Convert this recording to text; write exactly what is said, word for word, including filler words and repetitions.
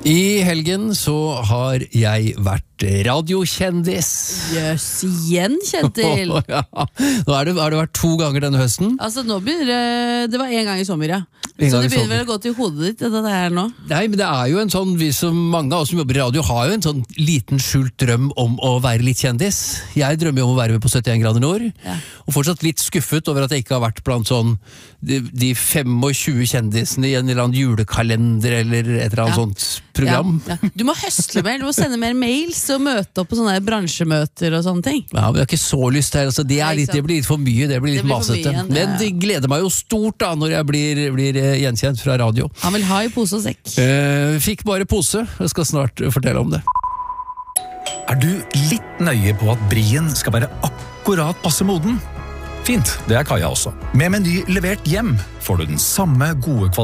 I helgen så har jeg vært radiokjendis. Jøss, igjen, Kjetil. Ja, nå har det, har det vært to ganger denne høsten. Altså, nå begynner det, det var en gang i sommer, ja. En Så gang i det begynner sommer. vel å gå til hodet ditt, det det er nå. Nei, men det er jo en sånn, vi som mange av oss som jobber i radio har jo en sånn liten skjult drøm om å være litt kjendis. Jeg drømmer jo om å være med på syttien grader nord, Ja. og fortsatt litt skuffet over at jeg ikke har vært blant sånn de, de tjuefem kjendisene i en eller annen julekalender eller et eller annet Ja. sånt program. Ja, ja. Du må høstle mer, du må sende mer mails og møte opp på sånne bransjemøter og sånne ting. Ja, men jeg har ikke så lyst til altså, det, er Nei, litt, ikke sant. det blir litt for mye, det blir litt Det blir for masete. mye, det- Men det gleder meg jo stort da, når jeg blir, blir eh, gjenkjent fra radio. Han vil ha i pose og sekk. Eh, fikk bare pose, jeg skal snart eh, fortelle om det. Er du litt nøye på at brien skal være akkurat passe moden? Fint, det er Kaja også. Med Meny levert hjem får du den samme gode kvaliteten